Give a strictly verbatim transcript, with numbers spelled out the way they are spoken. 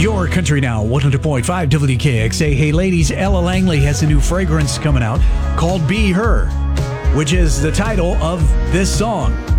Your Country Now, one hundred point five W K X A. Hey, ladies, Ella Langley has a new fragrance coming out called Be Her, which is the title of this song.